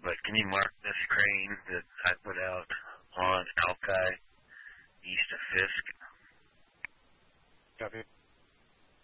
but can you mark this crane that I put out on Alki, east of Fisk? Copy.